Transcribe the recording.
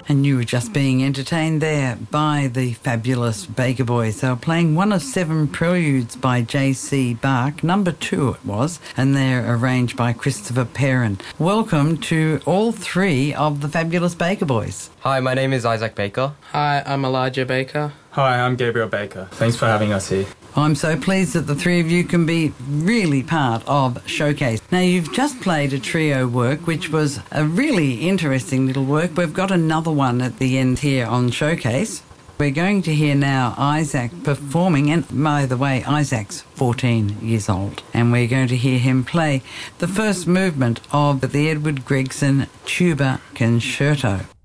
And you were just being entertained there by the fabulous Baker Boys. They were playing one of 7 preludes by J.C. Bach, number 2 it was, and they're arranged by Christopher Perrin. Welcome to all 3 of the fabulous Baker Boys. Hi, my name is Isaac Baker. Hi, I'm Elijah Baker. Hi, I'm Gabriel Baker. Thanks for having us here. I'm so pleased that the 3 of you can be really part of Showcase. Now, you've just played a trio work, which was a really interesting little work. We've got another one at the end here on Showcase. We're going to hear now Isaac performing, and by the way, Isaac's 14 years old, and we're going to hear him play the first movement of the Edward Gregson Tuba Concerto.